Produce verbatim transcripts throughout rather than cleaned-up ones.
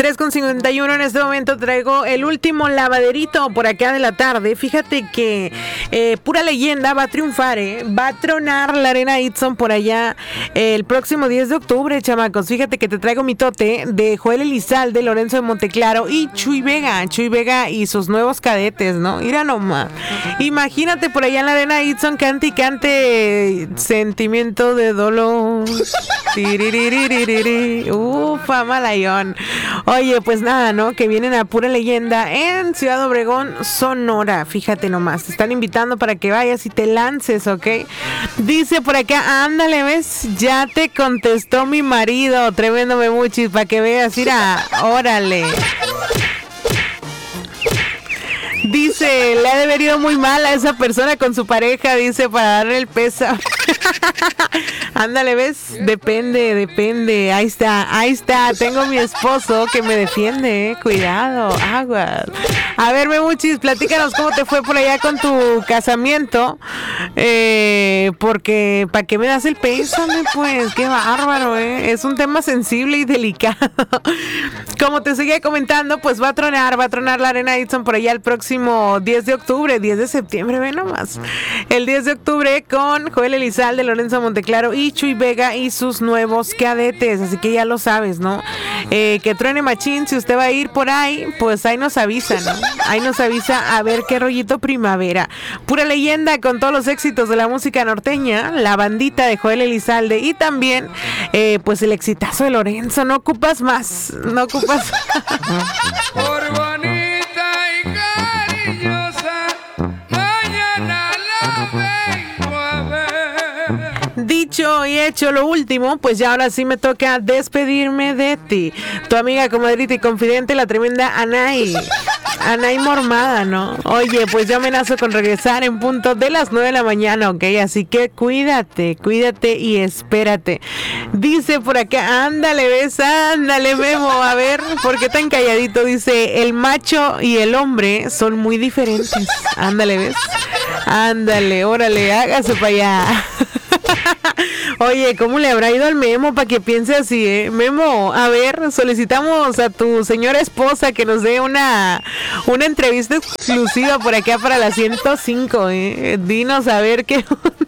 tres con cincuenta y uno. En este momento traigo el último lavaderito por acá de la tarde. Fíjate que eh, pura leyenda va a triunfar, ¿eh? Va a tronar la Arena Itzon por allá eh, el próximo diez de octubre, chamacos. Fíjate que te traigo mi tote de Joel Elizalde, Lorenzo de Monteclaro y Chuy Vega. Chuy Vega y sus nuevos cadetes, ¿no? Mira nomás. Imagínate por allá en la Arena Itzon, cante y cante Sentimiento de Dolor. Ufa, malayón. Oye, pues nada, ¿no? Que vienen a pura leyenda en Ciudad Obregón, Sonora. Fíjate nomás, te están invitando para que vayas y te lances, ¿ok? Dice por acá, ándale, ¿ves? Ya te contestó mi marido. Tremendo memuchis, para que veas, mira, órale. Dice, le ha de haber ido muy mal a esa persona con su pareja, dice, para darle el peso. Ándale, ¿ves? Depende, depende. Ahí está, ahí está. Tengo mi esposo que me defiende, eh. Cuidado, aguas. A ver, Memuchis, platícanos cómo te fue por allá con tu casamiento. Eh, porque, ¿para qué me das el pésame? Pues, qué bárbaro, eh. Es un tema sensible y delicado. Como te seguía comentando, pues va a tronar, va a tronar la Arena Itzon por allá el próximo diez de octubre, diez de septiembre, ve nomás. El diez de octubre con Joel Elizalde, Lorenzo Monteclaro y Chuy Vega y sus nuevos cadetes, así que ya lo sabes, ¿no? Eh, que truene machín, si usted va a ir por ahí, pues ahí nos avisa, ¿no? Ahí nos avisa a ver qué rollito primavera. Pura leyenda con todos los éxitos de la música norteña, la bandita de Joel Elizalde y también, eh, pues el exitazo de Lorenzo, no ocupas más, no ocupas. Por bonita y cariñosa, mañana la vengo a ver. Dicho y hecho lo último, pues ya ahora sí me toca despedirme de ti. Tu amiga, comadrita y confidente, la tremenda Anay. Anay Mormada, ¿no? Oye, pues yo amenazo con regresar en punto de las nueve de la mañana, ¿ok? Así que cuídate, cuídate y espérate. Dice por acá, ándale, ves, ándale, Memo. A ver, ¿por qué tan calladito? Dice, el macho y el hombre son muy diferentes. Ándale, ves. Ándale, órale, hágase para allá. Oye, ¿cómo le habrá ido al Memo para que piense así, eh? Memo, a ver, solicitamos a tu señora esposa que nos dé una, una entrevista exclusiva por acá para la ciento cinco, eh. Dinos a ver qué onda.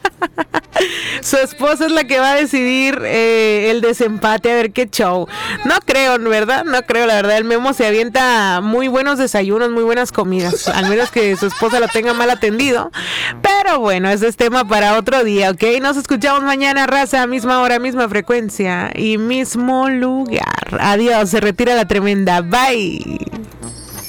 Su esposa es la que va a decidir eh, el desempate, a ver qué show. No creo, ¿verdad? No creo, la verdad. El Memo se avienta muy buenos desayunos, muy buenas comidas. Al menos que su esposa lo tenga mal atendido. Pero bueno, ese es tema para otro día, ¿ok? Nos escuchamos mañana, raza, misma hora, misma frecuencia y mismo lugar. Adiós, se retira la tremenda. Bye.